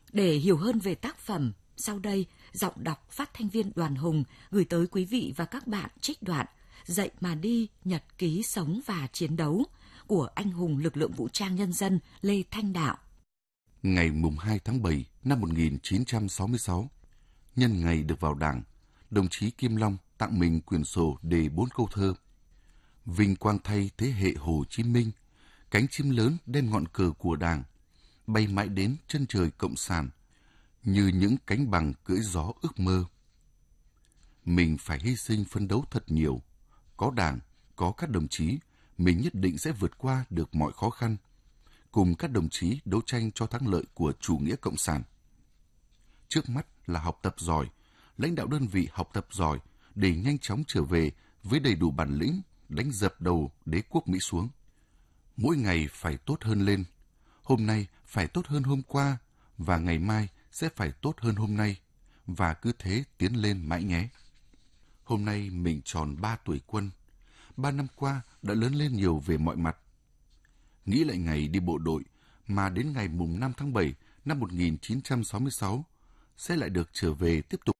Để hiểu hơn về tác phẩm, sau đây, giọng đọc phát thanh viên Đoàn Hùng gửi tới quý vị và các bạn trích đoạn Dậy mà đi, nhật ký sống và chiến đấu của anh hùng lực lượng vũ trang nhân dân Lê Thanh Đạo. Ngày mùng 2 tháng 7 năm 1966, nhân ngày được vào Đảng, đồng chí Kim Long tặng mình quyển sổ đề 4 câu thơ. Vinh quang thay thế hệ Hồ Chí Minh, cánh chim lớn đem ngọn cờ của Đảng, bay mãi đến chân trời cộng sản, như những cánh bằng cưỡi gió ước mơ. Mình phải hy sinh phấn đấu thật nhiều. Có Đảng, có các đồng chí, mình nhất định sẽ vượt qua được mọi khó khăn, cùng các đồng chí đấu tranh cho thắng lợi của chủ nghĩa cộng sản. Trước mắt là học tập giỏi, lãnh đạo đơn vị học tập giỏi để nhanh chóng trở về với đầy đủ bản lĩnh, đánh dập đầu đế quốc Mỹ xuống. Mỗi ngày phải tốt hơn lên. Hôm nay phải tốt hơn hôm qua, và ngày mai sẽ phải tốt hơn hôm nay, và cứ thế tiến lên mãi nhé. Hôm nay mình tròn 3 tuổi quân. 3 năm qua đã lớn lên nhiều về mọi mặt. Nghĩ lại ngày đi bộ đội mà đến ngày mùng 5 tháng 7 năm 1966 sẽ lại được trở về tiếp tục.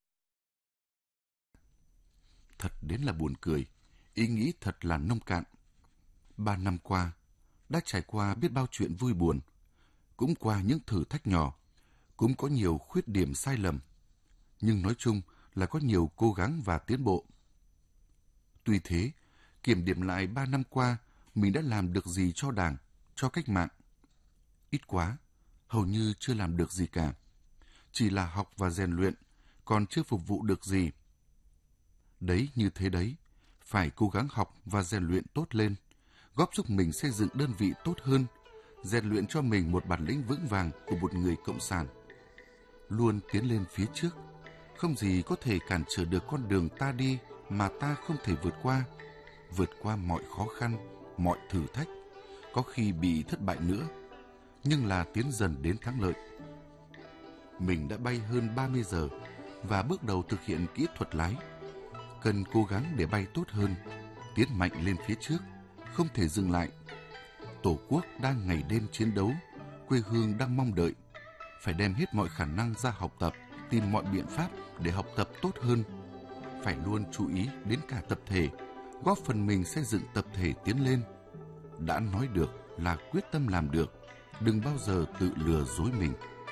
Thật đến là buồn cười, ý nghĩ thật là nông cạn. 3 năm qua, đã trải qua biết bao chuyện vui buồn, cũng qua những thử thách nhỏ, cũng có nhiều khuyết điểm sai lầm, nhưng nói chung là có nhiều cố gắng và tiến bộ. Tuy thế, kiểm điểm lại 3 năm qua, mình đã làm được gì cho Đảng, cho cách mạng? Ít quá, hầu như chưa làm được gì cả. Chỉ là học và rèn luyện, còn chưa phục vụ được gì. Đấy như thế đấy, phải cố gắng học và rèn luyện tốt lên, góp giúp mình xây dựng đơn vị tốt hơn, rèn luyện cho mình một bản lĩnh vững vàng của một người cộng sản. Luôn tiến lên phía trước, không gì có thể cản trở được con đường ta đi mà ta không thể vượt qua mọi khó khăn, mọi thử thách, có khi bị thất bại nữa, nhưng là tiến dần đến thắng lợi. Mình đã bay hơn 30 giờ và bước đầu thực hiện kỹ thuật lái. Cần cố gắng để bay tốt hơn, tiến mạnh lên phía trước, không thể dừng lại. Tổ quốc đang ngày đêm chiến đấu, quê hương đang mong đợi. Phải đem hết mọi khả năng ra học tập, tìm mọi biện pháp để học tập tốt hơn. Phải luôn chú ý đến cả tập thể, góp phần mình xây dựng tập thể tiến lên. Đã nói được là quyết tâm làm được, đừng bao giờ tự lừa dối mình.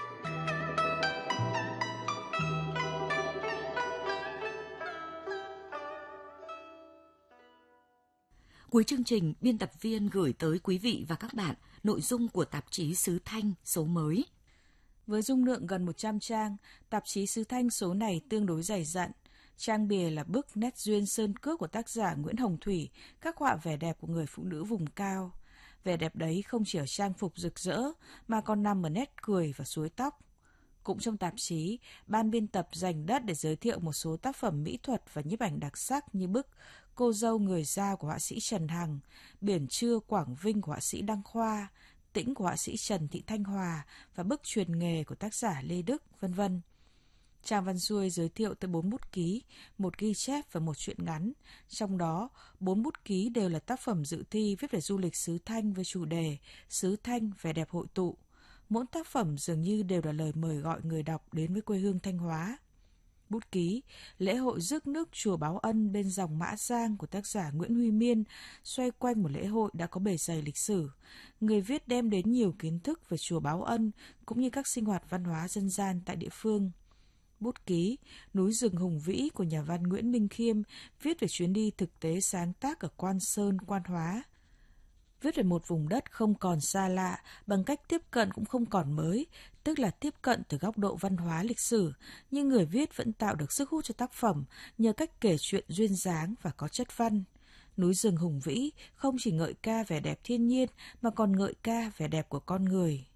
Cuối chương trình, biên tập viên gửi tới quý vị và các bạn nội dung của tạp chí Sứ Thanh số mới. Với dung lượng gần 100 trang, tạp chí Sứ Thanh số này tương đối dày dặn. Trang bìa là bức nét duyên sơn cước của tác giả Nguyễn Hồng Thủy, khắc họa vẻ đẹp của người phụ nữ vùng cao. Vẻ đẹp đấy không chỉ ở trang phục rực rỡ, mà còn nằm ở nét cười và suối tóc. Cũng trong tạp chí, ban biên tập dành đất để giới thiệu một số tác phẩm mỹ thuật và nhiếp ảnh đặc sắc như bức Cô dâu người Dao của họa sĩ Trần Hằng, Biển trưa Quảng Vinh của họa sĩ Đăng Khoa, Tĩnh của họa sĩ Trần Thị Thanh Hòa và bức Truyền nghề của tác giả Lê Đức, vân vân. Trang văn xuôi giới thiệu tới 4 bút ký, 1 ghi chép và 1 truyện ngắn. Trong đó, 4 bút ký đều là tác phẩm dự thi viết về du lịch xứ Thanh với chủ đề Xứ Thanh vẻ đẹp hội tụ. Mỗi tác phẩm dường như đều là lời mời gọi người đọc đến với quê hương Thanh Hóa. Bút ký Lễ hội rước nước chùa Báo Ân bên dòng Mã Giang của tác giả Nguyễn Huy Miên xoay quanh một lễ hội đã có bề dày lịch sử. Người viết đem đến nhiều kiến thức về chùa Báo Ân cũng như các sinh hoạt văn hóa dân gian tại địa phương. Bút ký Núi rừng hùng vĩ của nhà văn Nguyễn Minh Khiêm viết về chuyến đi thực tế sáng tác ở Quan Sơn, Quan Hóa. Viết về một vùng đất không còn xa lạ bằng cách tiếp cận cũng không còn mới, tức là tiếp cận từ góc độ văn hóa lịch sử, nhưng người viết vẫn tạo được sức hút cho tác phẩm nhờ cách kể chuyện duyên dáng và có chất văn. Núi rừng hùng vĩ không chỉ ngợi ca vẻ đẹp thiên nhiên mà còn ngợi ca vẻ đẹp của con người.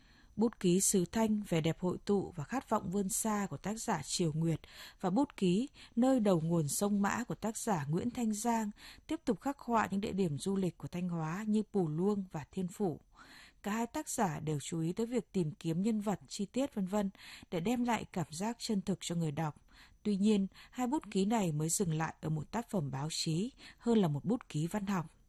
Bút ký Sứ Thanh vẻ đẹp hội tụ và khát vọng vươn xa của tác giả Triều Nguyệt và bút ký Nơi đầu nguồn sông Mã của tác giả Nguyễn Thanh Giang tiếp tục khắc họa những địa điểm du lịch của Thanh Hóa như Pù Luông và Thiên Phủ. Cả hai tác giả đều chú ý tới việc tìm kiếm nhân vật, chi tiết vân vân để đem lại cảm giác chân thực cho người đọc. Tuy nhiên, hai bút ký này mới dừng lại ở một tác phẩm báo chí hơn là một bút ký văn học.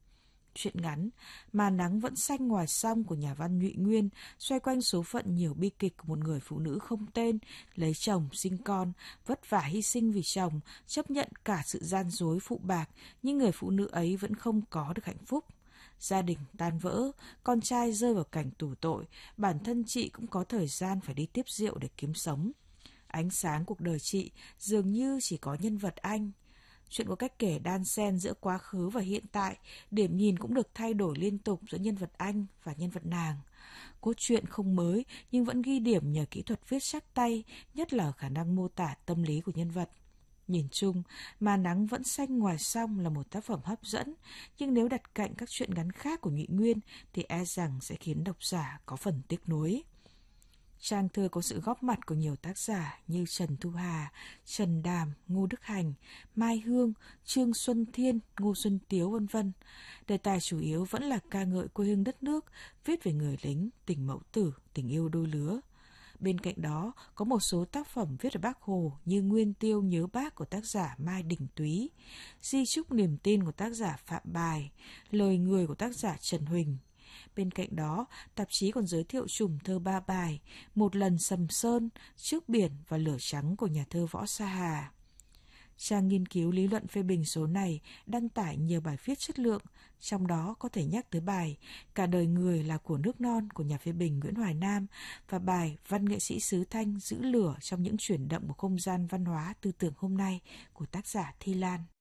Truyện ngắn Mà nắng vẫn xanh ngoài sông của nhà văn Nhụy Nguyên xoay quanh số phận nhiều bi kịch của một người phụ nữ không tên, lấy chồng, sinh con, vất vả hy sinh vì chồng, chấp nhận cả sự gian dối phụ bạc, nhưng người phụ nữ ấy vẫn không có được hạnh phúc. Gia đình tan vỡ, con trai rơi vào cảnh tù tội, bản thân chị cũng có thời gian phải đi tiếp rượu để kiếm sống. Ánh sáng cuộc đời chị dường như chỉ có nhân vật anh. Chuyện có cách kể đan xen giữa quá khứ và hiện tại, điểm nhìn cũng được thay đổi liên tục giữa nhân vật anh và nhân vật nàng. Cốt truyện không mới nhưng vẫn ghi điểm nhờ kỹ thuật viết chắc tay, nhất là khả năng mô tả tâm lý của nhân vật. Nhìn chung, Mà nắng vẫn xanh ngoài sông là một tác phẩm hấp dẫn, nhưng nếu đặt cạnh các truyện ngắn khác của Nhụy Nguyên thì e rằng sẽ khiến độc giả có phần tiếc nuối. Trang thơ có sự góp mặt của nhiều tác giả như Trần Thu Hà, Trần Đàm, Ngô Đức Hành, Mai Hương, Trương Xuân Thiên, Ngô Xuân Tiếu v.v. Đề tài chủ yếu vẫn là ca ngợi quê hương đất nước, viết về người lính, tình mẫu tử, tình yêu đôi lứa. Bên cạnh đó, có một số tác phẩm viết về Bác Hồ như Nguyên Tiêu nhớ Bác của tác giả Mai Đình Túy, Di chúc niềm tin của tác giả Phạm Bài, Lời người của tác giả Trần Huỳnh. Bên cạnh đó, tạp chí còn giới thiệu chùm thơ 3 bài, Một lần Sầm Sơn, Trước biển và Lửa trắng của nhà thơ Võ Sa Hà. Trang nghiên cứu lý luận phê bình số này đăng tải nhiều bài viết chất lượng, trong đó có thể nhắc tới bài Cả đời người là của nước non của nhà phê bình Nguyễn Hoài Nam và bài Văn nghệ sĩ xứ Thanh giữ lửa trong những chuyển động của không gian văn hóa tư tưởng hôm nay của tác giả Thi Lan.